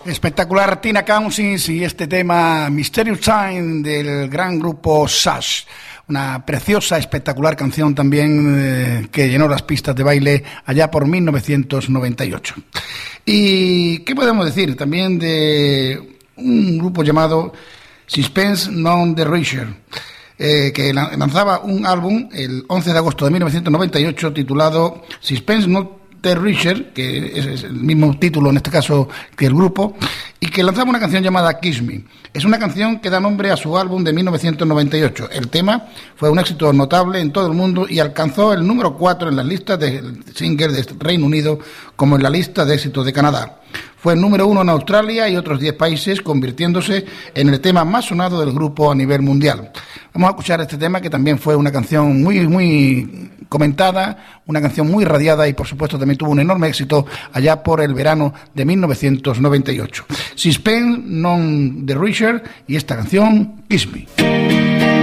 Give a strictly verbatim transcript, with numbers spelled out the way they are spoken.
Espectacular Tina Cousins y este tema Mysterious Time del gran grupo Sash. Una preciosa, espectacular canción también eh, que llenó las pistas de baile allá por mil novecientos noventa y ocho. ¿Y qué podemos decir también de un grupo llamado Sixpence None the Richer? Eh, que lanzaba un álbum el once de agosto de mil novecientos noventa y ocho titulado Sixpence None The Richer, que es el mismo título en este caso que el grupo, y que lanzaba una canción llamada Kiss Me. Es una canción que da nombre a su álbum de mil novecientos noventa y ocho. El tema fue un éxito notable en todo el mundo y alcanzó el número cuatro en las listas de singles de Reino Unido como en la lista de éxitos de Canadá. Fue el número uno en Australia y otros diez países, convirtiéndose en el tema más sonado del grupo a nivel mundial. Vamos a escuchar este tema, que también fue una canción muy, muy comentada, una canción muy radiada y, por supuesto, también tuvo un enorme éxito allá por el verano de mil novecientos noventa y ocho. Sixpence None the Richer y esta canción, Kiss Me.